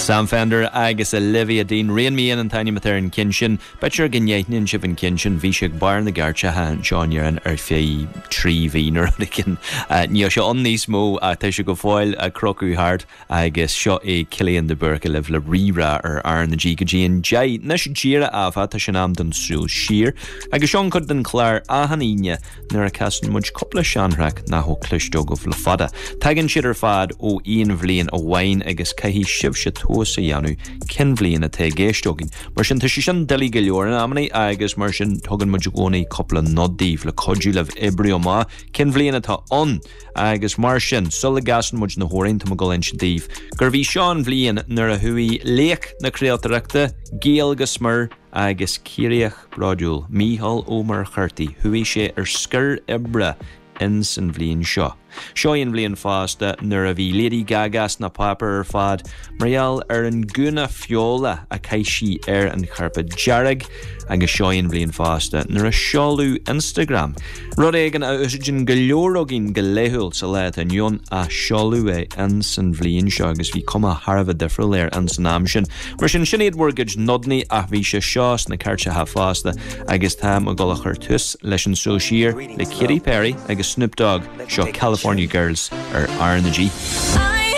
Sam Fender agus Olivia Dean Rian Mian and Tiny Matern Kinshin Betcher Ganyaitin Chivin Kinshin Vishik Bar the Garcha Han John Yaran Erfi Tree Wiener Rikin Nyosha on these mo Tisha go foil a crocu hard I guess shot a Killian de Burke live la Rira or Arn the Gigaji and Jai Nish Jira Ava Tashanam dun Sul Sheer I guess Sean Cudden Clare Ahaninya Nuracaston much couple of Shanrak Naho Clishdog of Lafada Taggin Shitter Fad O Ian Vlian a wine I guess Kahi Shivshat Tosa Yanu Kinvlian a te Gestogin Mershon Tishan Deli Gilor Amani Agus Mershon Togan Majugoni couple of Noddiv La Codul of Ebrioma Kinvlian a ta on Agus Martian Sulligasan Muj na Horin to Magolin Shadiv Gervi Sean Vlian Nurahui Lake na Creatarecta Gael Gasmer Agus Kiriach Brodul Mihal Omer Khurti Hui she Skur Ebra Ensign Vlian Shaw Shoyin Vlian Fasta Nuravi Lady Gagas na Paper Fad Marial an Guna Fiola a Kaishi and Carpa Jarag agus Shoyin Vlian Fasta Nura Shalu Instagram Rodegan a Usjin Galorogin Galehul Salet and Yon a Shalue Ensign Vlian Shaw agus vi come a Harva Defril air Ensign Amshin Mershin Shinid Mortgage Nodni a Visha Shaws na Karcha ha Fasta agus Tam a Golachurtus Leshin Soshir Le Kitty Perry agus Snoop Dogg Shaw California Girls or R&G.